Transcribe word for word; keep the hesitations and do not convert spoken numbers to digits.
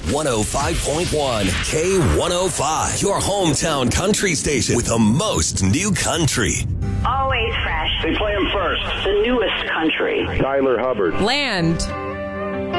one oh five point one K one oh five, your hometown country station with the most new country. Always fresh. They play them first. The newest country. Tyler Hubbard. Land.